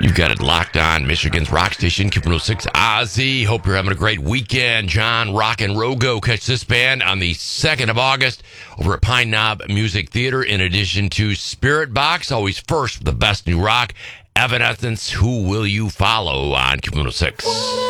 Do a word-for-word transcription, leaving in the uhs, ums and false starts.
You've got it locked on Michigan's rock station, Q one oh six Ozzy. Hope you're having a great weekend. John Rock and Rogo. Catch this band on the second of August over at Pine Knob Music Theater, in addition to Spirit Box, always first with the best new rock. Evanescence, Who Will You Follow on Q one oh six.